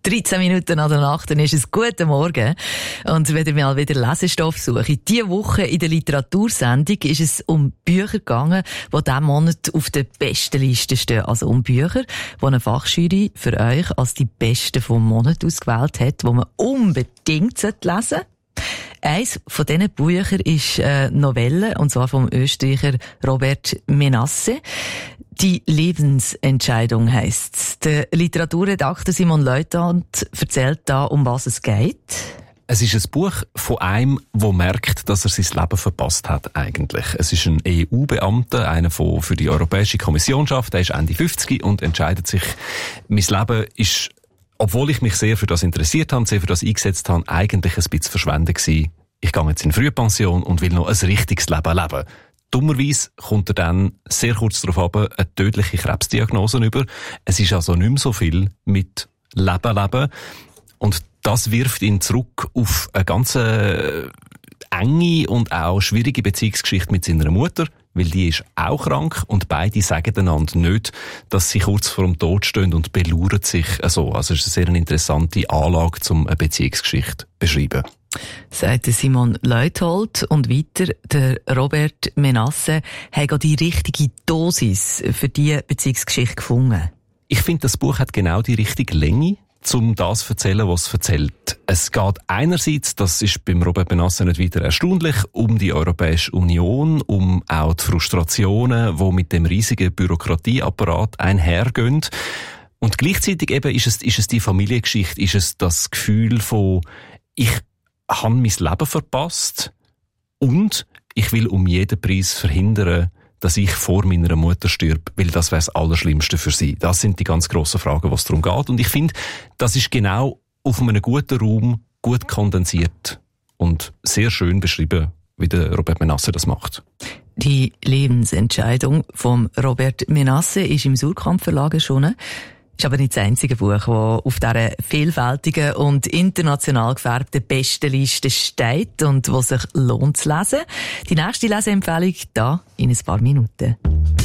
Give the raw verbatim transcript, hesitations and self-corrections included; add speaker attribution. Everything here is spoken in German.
Speaker 1: dreizehn Minuten nach der Nacht, dann ist es guten Morgen. Und wenn ihr mal wieder Lesestoff sucht, diese Woche in der Literatursendung ist es um Bücher gegangen, die diesen Monat auf der besten Liste stehen. Also um Bücher, die eine Fachjury für euch als die besten vom Monat ausgewählt hat, die man unbedingt lesen sollte. Eins von diesen Büchern ist eine Novelle, und zwar vom Österreicher Robert Menasse. Die Lebensentscheidung heisst's. Der Literaturredakteur Simon Leuthold erzählt da, um was es geht.
Speaker 2: Es ist ein Buch von einem, der merkt, dass er sein Leben verpasst hat, eigentlich. Es ist ein E U-Beamter, einer, der für die Europäische Kommission arbeitet. Er ist Ende fünfzig und entscheidet sich, mein Leben ist, obwohl ich mich sehr für das interessiert habe, sehr für das eingesetzt habe, eigentlich ein bisschen verschwendet gewesen. Ich gehe jetzt in Frühpension und will noch ein richtiges Leben leben. Dummerweise kommt er dann sehr kurz darauf ab eine tödliche Krebsdiagnose über. Es ist also nicht mehr so viel mit Leben leben. Und das wirft ihn zurück auf eine ganz enge und auch schwierige Beziehungsgeschichte mit seiner Mutter, weil die ist auch krank und beide sagen einander nicht, dass sie kurz vor dem Tod stehen und belauern sich so. Also es ist eine sehr interessante Anlage, um eine Beziehungsgeschichte zu beschreiben.
Speaker 1: Sagt Simon Leuthold. Und weiter, der Robert Menasse hat auch die richtige Dosis für diese Beziehungsgeschichte gefunden.
Speaker 2: Ich finde, das Buch hat genau die richtige Länge, um das zu erzählen, was es erzählt. Es geht einerseits, das ist beim Robert Menasse nicht weiter erstaunlich, um die Europäische Union, um auch die Frustrationen, die mit dem riesigen Bürokratieapparat einhergehen. Und gleichzeitig eben ist es, ist es die Familiengeschichte, ist es das Gefühl von, ich habe mein Leben verpasst und ich will um jeden Preis verhindern, dass ich vor meiner Mutter stirb, weil das wäre das Allerschlimmste für sie. Das sind die ganz grossen Fragen, was darum geht. Und ich finde, das ist genau auf einem guten Raum gut kondensiert und sehr schön beschrieben, wie der Robert Menasse das macht.
Speaker 1: Die Lebensentscheidung von Robert Menasse ist im Surkamp Verlag erschienen. Ist aber nicht das einzige Buch, das auf dieser vielfältigen und international gefärbten Bestenliste steht und das sich lohnt zu lesen. Die nächste Leseempfehlung da in ein paar Minuten.